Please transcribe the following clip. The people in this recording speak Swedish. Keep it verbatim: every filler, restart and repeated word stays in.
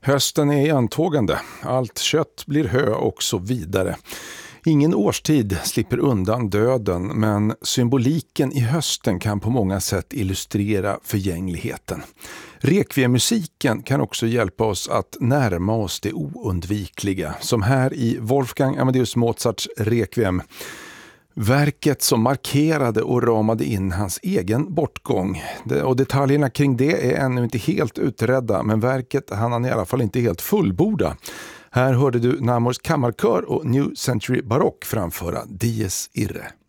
Hösten är i antågande, allt kött blir hö och så vidare. Ingen årstid slipper undan döden, men symboliken i hösten kan på många sätt illustrera förgängligheten. Requiem-musiken kan också hjälpa oss att närma oss det oundvikliga, som här i Wolfgang Amadeus Mozarts Requiem. Verket som markerade och ramade in hans egen bortgång. Och detaljerna kring det är ännu inte helt utredda, men verket hann han i alla fall inte helt fullborda. Här hörde du Namors kammarkör och New Century Baroque framföra Dies Irae.